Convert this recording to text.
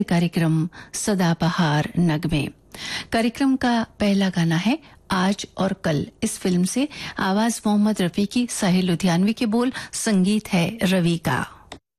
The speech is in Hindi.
कार्यक्रम सदाबहार नगमे। कार्यक्रम का पहला गाना है आज और कल। इस फिल्म से आवाज मोहम्मद रफी की, साहिल लुधियानवी के बोल, संगीत है रवि का।